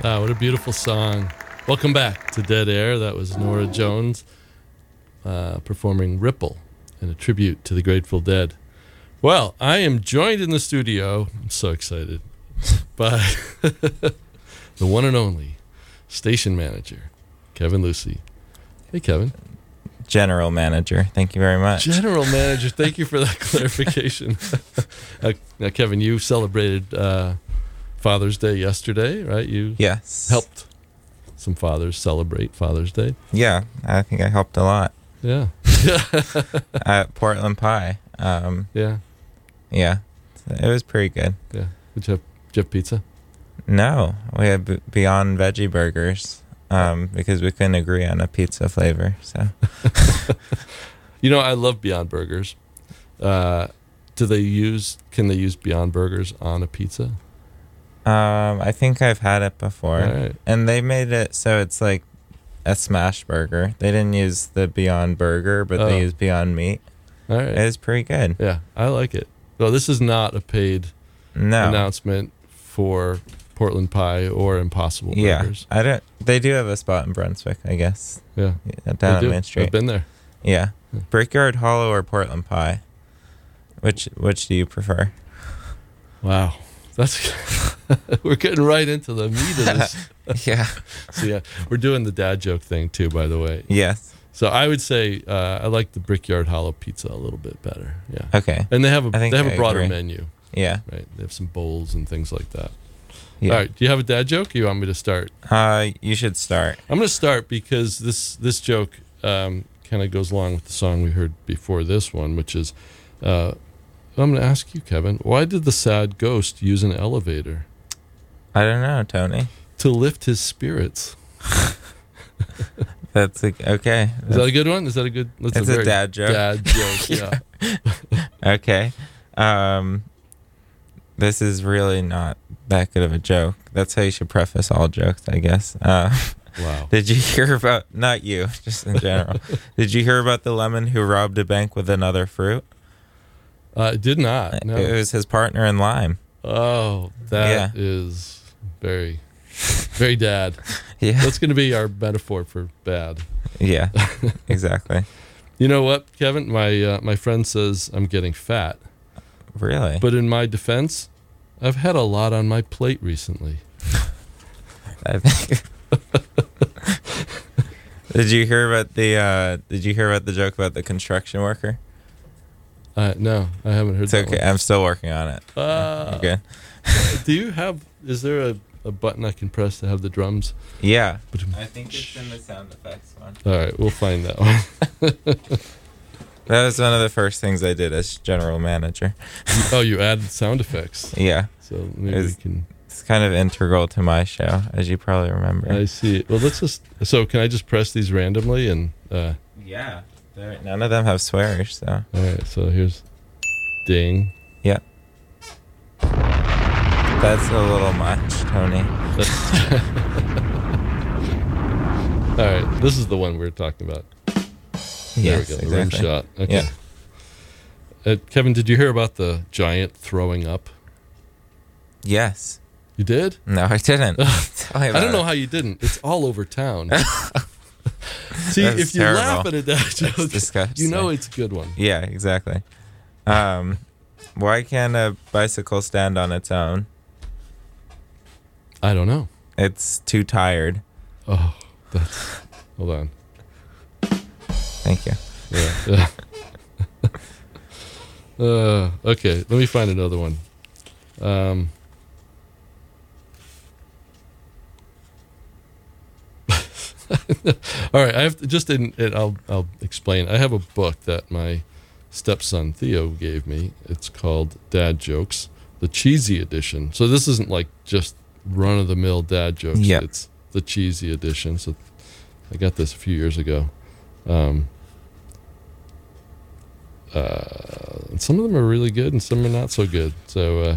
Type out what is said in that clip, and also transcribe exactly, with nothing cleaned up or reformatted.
Ah, what a beautiful song. Welcome back to Dead Air. That was Norah Jones uh, performing Ripple in a tribute to the Grateful Dead. Well, I am joined in the studio, I'm so excited, by the one and only station manager, Kevin Lucey. Hey, Kevin. General manager. Thank you very much. General manager. Thank you for that clarification. uh, now, Kevin, you celebrated uh, Father's Day yesterday, right? You yes. helped some fathers celebrate Father's Day. Yeah, I think I helped a lot. Yeah. At Portland Pie. Um, yeah. Yeah. It was pretty good. Yeah. Did you have, did you have pizza? No. We had B- Beyond Veggie Burgers um, because we couldn't agree on a pizza flavor. So, You know, I love Beyond Burgers. Uh, do they use, can they use Beyond Burgers on a pizza? Um, I think I've had it before. Right. And they made it so it's like a smash burger. They didn't use the Beyond Burger, but Oh. they used Beyond Meat. All right. It was pretty good. Yeah, I like it. Well, this is not a paid No. announcement for Portland Pie or Impossible Yeah. Burgers. I don't. They do have a spot in Brunswick, I guess. Yeah. Down They on do. Main Street. I've been there. Yeah. Yeah. Brickyard Hollow or Portland Pie? Which which do you prefer? Wow. That's we're getting right into the meat of this. Yeah. So yeah, we're doing the dad joke thing too, by the way. Yes. So I would say uh, I like the Brickyard Hollow pizza a little bit better. Yeah. Okay. And they have a I think they have I a broader agree. menu, Yeah. right? They have some bowls and things like that. Yeah. All right. Do you have a dad joke? Or you want me to start? Uh, you should start. I'm going to start because this this joke um, kind of goes along with the song we heard before this one, which is uh, I'm going to ask you, Kevin, why did the sad ghost use an elevator? I don't know, Tony. To lift his spirits. That's a, okay. Is that a good one? Is that a good? That's It's a very dad joke. Dad joke. Yeah. Okay. Um, this is really not that good of a joke. That's how you should preface all jokes, I guess. Uh, Wow. Did you hear about, not you, just in general, did you hear about the lemon who robbed a bank with another fruit? Uh, it did not. No. It was his partner in lime. Oh, that Yeah. is very, very dad. Yeah. That's going to be our metaphor for bad. Yeah, exactly. You know what, Kevin? My uh, my friend says I'm getting fat, Really? but in my defense, I've had a lot on my plate recently. I think. Did you hear about the uh, Did you hear about the joke about the construction worker? Uh, no, I haven't heard It's that okay. one. I'm still working on it. Uh, Okay. Do you have? Is there a, a button I can press to have the drums? Yeah. I think it's in the sound effects one. All right, we'll find that one. That was one of the first things I did as general manager. Oh, you added sound effects. Yeah. So maybe Is- we can. It's kind of integral to my show, as you probably remember. I see. Well, let's just. So can I just press these randomly and? Uh, Yeah. They're- None of them have swears, so. all right. So here's, ding. Yeah. That's a little much, Tony. All right. This is the one we we're talking about. There Yes, we go. The rim exactly. shot. Okay. Yeah. Uh, Kevin, did you hear about the giant throwing up? Yes. You did? No, I didn't. Tell me I about don't know it. how you didn't. It's all over town. See, That's if you terrible. laugh at a dad joke, That's disgusting. you know it's a good one. Yeah, exactly. Um, why can't a bicycle stand on its own? I don't know. It's too tired. Oh, that's. Hold on. Thank you. Yeah. yeah. uh, okay, let me find another one. Um, all right, I have to, just in, in I'll I'll explain. I have a book that my stepson Theo gave me. It's called Dad Jokes, the cheesy edition. So this isn't like just run of the mill dad jokes. Yep. It's the cheesy edition. So I got this a few years ago. Um, uh, and some of them are really good and some are not so good. So uh,